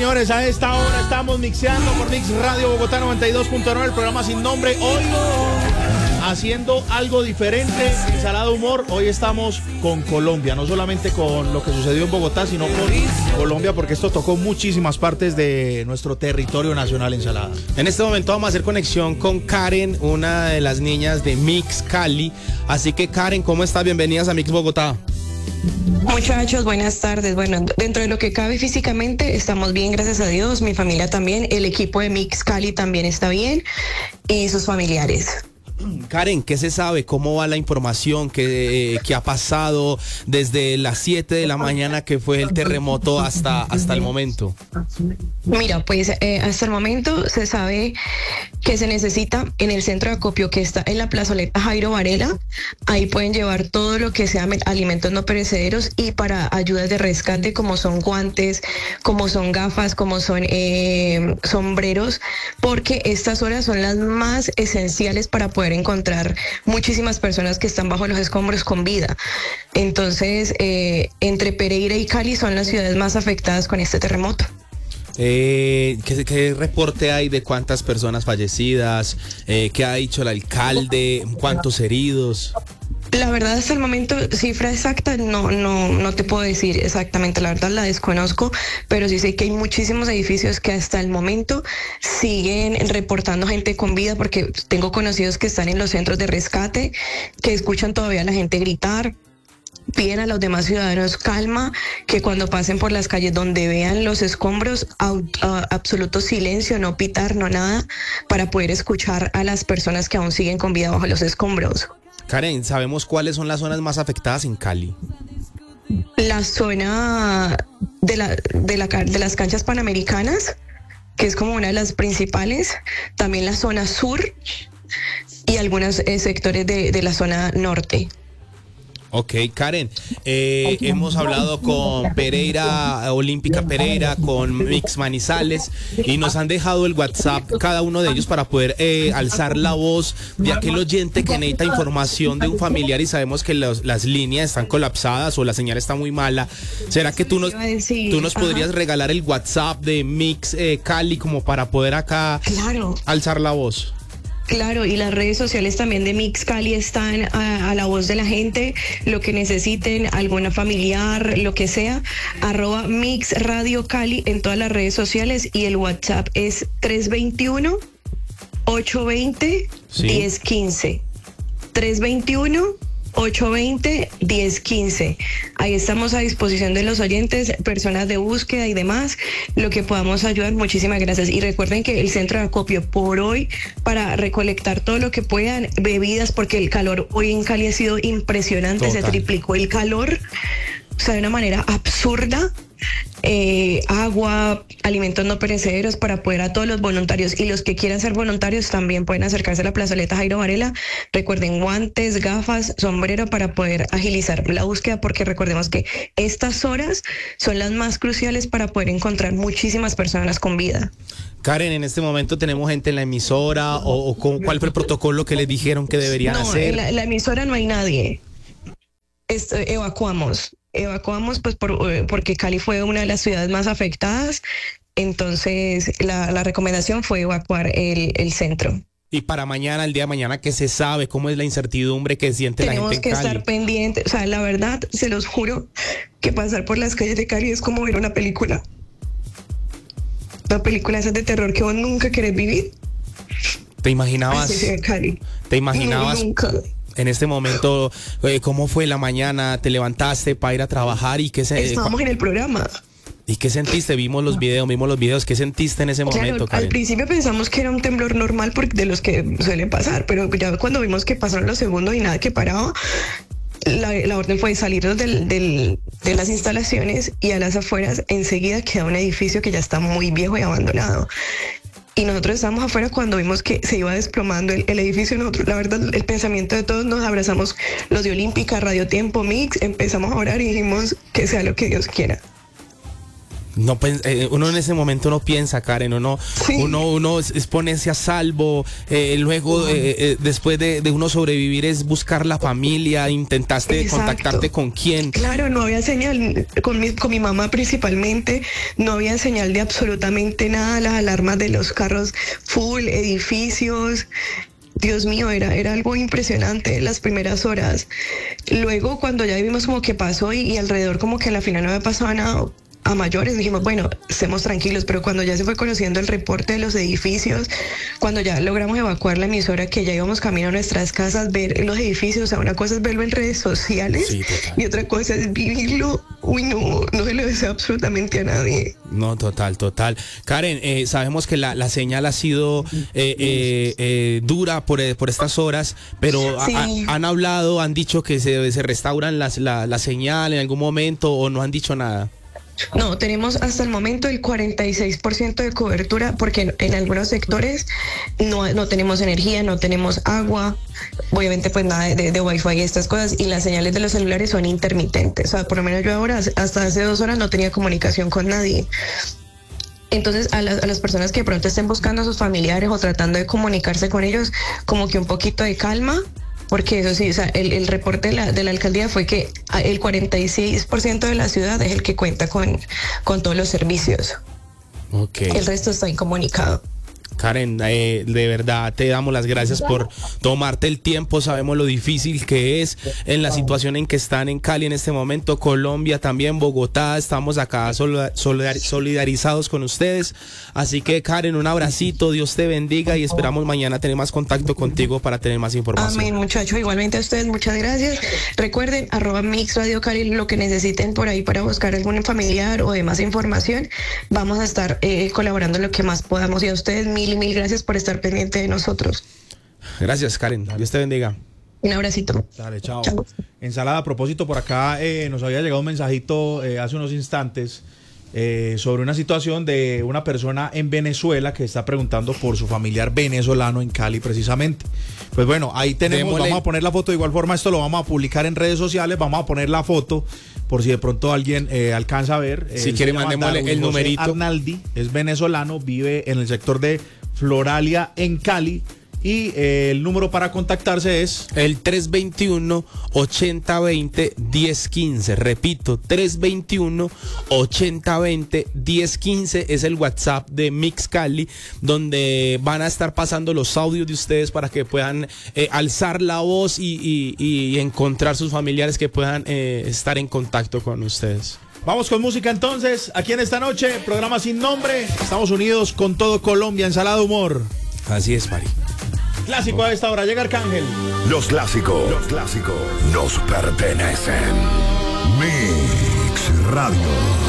señores, a esta hora estamos mixeando por Mix Radio Bogotá 92.9, el programa sin nombre. Hoy haciendo algo diferente, Ensalada Humor. Hoy estamos con Colombia, no solamente con lo que sucedió en Bogotá, sino con Colombia, porque esto tocó muchísimas partes de nuestro territorio nacional, Ensalada. En este momento vamos a hacer conexión con Karen, una de las niñas de Mix Cali. Así que Karen, ¿cómo estás? Bienvenidas a Mix Bogotá. Muchachos, buenas tardes. Bueno, dentro de lo que cabe físicamente estamos bien, gracias a Dios. Mi familia también, el equipo de Mix Cali también está bien y sus familiares. Karen, ¿qué se sabe? ¿Cómo va la información? ¿Qué ha pasado desde las 7 de la mañana que fue el terremoto hasta el momento? Mira, pues hasta el momento se sabe que se necesita en el centro de acopio que está en la plazoleta Jairo Varela. Ahí pueden llevar todo lo que sea alimentos no perecederos y para ayudas de rescate como son guantes, como son gafas, como son sombreros, porque estas horas son las más esenciales para poder encontrar muchísimas personas que están bajo los escombros con vida. Entonces, entre Pereira y Cali son las ciudades más afectadas con este terremoto. ¿Qué reporte hay de cuántas personas fallecidas? ¿Qué ha dicho el alcalde? ¿Cuántos heridos? La verdad, hasta el momento, cifra exacta, no te puedo decir exactamente, la verdad la desconozco, pero sí sé que hay muchísimos edificios que hasta el momento siguen reportando gente con vida, porque tengo conocidos que están en los centros de rescate, que escuchan todavía a la gente gritar. Piden a los demás ciudadanos calma, que cuando pasen por las calles donde vean los escombros, absoluto silencio, no pitar, no nada, para poder escuchar a las personas que aún siguen con vida bajo los escombros. Karen, ¿sabemos cuáles son las zonas más afectadas en Cali? La zona de las canchas panamericanas, que es como una de las principales, también la zona sur y algunos sectores de la zona norte. Ok, Karen, hemos hablado con Pereira, Olímpica Pereira, con Mix Manizales, y nos han dejado el WhatsApp cada uno de ellos para poder alzar la voz de aquel oyente que necesita información de un familiar y sabemos que las líneas están colapsadas o la señal está muy mala. ¿Será que tú nos podrías regalar el WhatsApp de Mix Cali como para poder acá alzar la voz? Claro, y las redes sociales también de Mix Cali están a la voz de la gente, lo que necesiten, alguna familiar, lo que sea, @Mix Radio Cali en todas las redes sociales, y el WhatsApp es 321-820-1015. 321-820-1015. Ahí estamos a disposición de los oyentes, personas de búsqueda y demás, lo que podamos ayudar. Muchísimas gracias. Y recuerden que el centro de acopio por hoy, para recolectar todo lo que puedan, bebidas, porque el calor hoy en Cali ha sido impresionante. Total. Se triplicó el calor, o sea, de una manera absurda. Agua, alimentos no perecederos para poder a todos los voluntarios, y los que quieran ser voluntarios también pueden acercarse a la plazoleta Jairo Varela. Recuerden guantes, gafas, sombrero para poder agilizar la búsqueda, porque recordemos que estas horas son las más cruciales para poder encontrar muchísimas personas con vida. Karen, en este momento tenemos gente en la emisora o ¿cuál fue el protocolo que les dijeron que deberían hacer? En la emisora no hay nadie. Evacuamos pues porque Cali fue una de las ciudades más afectadas, entonces la recomendación fue evacuar el centro. Y para mañana, el día de mañana, ¿qué se sabe? ¿Cómo es la incertidumbre que siente la gente en Cali? Tenemos que estar pendientes, o sea, la verdad, se los juro que pasar por las calles de Cali es como ver una película. Una película esa de terror que vos nunca querés vivir. ¿Te imaginabas? Así se Cali. ¿Te imaginabas? Nunca. En este momento, ¿cómo fue la mañana? ¿Te levantaste para ir a trabajar? ¿Y qué estábamos en el programa. ¿Y qué sentiste? Vimos los videos. ¿Qué sentiste en ese momento, Karen? Al principio pensamos que era un temblor normal, porque de los que suelen pasar, pero ya cuando vimos que pasaron los segundos y nada que paraba, la orden fue salir de las instalaciones, y a las afueras enseguida queda un edificio que ya está muy viejo y abandonado. Y nosotros estábamos afuera cuando vimos que se iba desplomando el edificio. Nosotros, la verdad, el pensamiento de todos, nos abrazamos, los de Olímpica, Radio Tiempo, Mix, empezamos a orar y dijimos que sea lo que Dios quiera. No, uno en ese momento no piensa, Karen, uno es ponerse a salvo, luego después de uno sobrevivir es buscar la familia. ¿Intentaste contactarte con quién? Claro, no había señal, con mi mamá principalmente, no había señal de absolutamente nada, las alarmas de los carros full, edificios. Dios mío, era algo impresionante las primeras horas. Luego, cuando ya vimos como que pasó y alrededor como que a la final no había pasado nada a mayores, dijimos, bueno, estemos tranquilos, pero cuando ya se fue conociendo el reporte de los edificios, cuando ya logramos evacuar la emisora, que ya íbamos camino a nuestras casas, ver los edificios, o sea, una cosa es verlo en redes sociales y otra cosa es vivirlo. Uy, no se lo deseo absolutamente a nadie. No, total. Karen, sabemos que la señal ha sido dura por estas horas, pero sí. han hablado, han dicho que se restauran la señal en algún momento, o no han dicho nada. No, tenemos hasta el momento el 46% de cobertura, porque en algunos sectores no tenemos energía, no tenemos agua, obviamente pues nada de wifi y estas cosas, y las señales de los celulares son intermitentes. O sea, por lo menos yo ahora, hasta hace 2 horas no tenía comunicación con nadie. Entonces, a las personas que de pronto estén buscando a sus familiares o tratando de comunicarse con ellos, como que un poquito de calma. Porque eso sí, o sea, el reporte de la alcaldía fue que el 46% de la ciudad es el que cuenta con todos los servicios. Okay. El resto está incomunicado. Karen, de verdad te damos las gracias por tomarte el tiempo. Sabemos lo difícil que es en la situación en que están en Cali en este momento, Colombia también, Bogotá. Estamos acá solidarizados con ustedes. Así que, Karen, un abracito, Dios te bendiga y esperamos mañana tener más contacto contigo para tener más información. Amén, muchachos. Igualmente a ustedes, muchas gracias. Recuerden, @Mix Radio Cali, lo que necesiten por ahí para buscar algún familiar o demás información. Vamos a estar colaborando lo que más podamos, y a ustedes mil gracias por estar pendiente de nosotros. Gracias, Karen. Dios te bendiga. Un abracito. Dale, chao. Ensalada, a propósito, por acá nos había llegado un mensajito hace unos instantes sobre una situación de una persona en Venezuela que está preguntando por su familiar venezolano en Cali precisamente. Pues bueno, ahí tenemos, vamos a poner la foto. De igual forma, esto lo vamos a publicar en redes sociales, vamos a poner la foto por si de pronto alguien alcanza a ver. Si quiere, mandémosle el numerito. Arnaldi es venezolano, vive en el sector de Floralia en Cali, y el número para contactarse es el 321-8020-1015. Repito, 321-8020-1015 es el WhatsApp de Mix Cali, donde van a estar pasando los audios de ustedes para que puedan alzar la voz y encontrar sus familiares que puedan estar en contacto con ustedes. Vamos con música entonces, aquí en esta noche, programa sin nombre. Estamos unidos con todo Colombia, ensalada de humor. Así es, Mari. Clásico a esta hora, llega Arcángel. Los clásicos nos pertenecen. Mix Radio.